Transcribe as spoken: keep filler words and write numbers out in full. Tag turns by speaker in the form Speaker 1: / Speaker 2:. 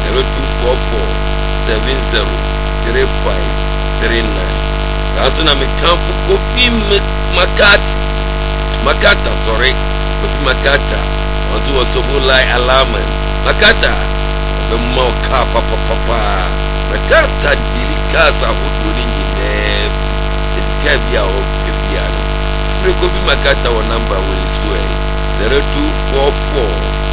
Speaker 1: zero two four four seven zero three five three nine. Sasa na mitamfu Kofi Makata Makata sorry Kofi Makata wanzu wasobu lai alaman Makata bemma ka papa papa Makata dilika sa hudu nyine edika bia o bia no Kofi Makata wa number we so zero two four four